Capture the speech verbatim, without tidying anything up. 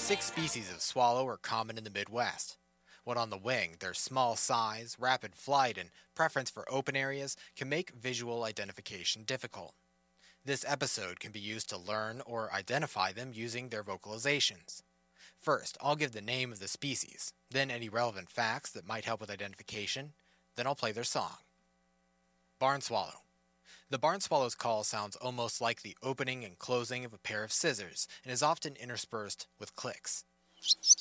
Six species of swallow are common in the Midwest. When on the wing, their small size, rapid flight, and preference for open areas can make visual identification difficult. This episode can be used to learn or identify them using their vocalizations. First, I'll give the name of the species, then any relevant facts that might help with identification, then I'll play their song. Barn swallow. The barn swallow's call sounds almost like the opening and closing of a pair of scissors and is often interspersed with clicks.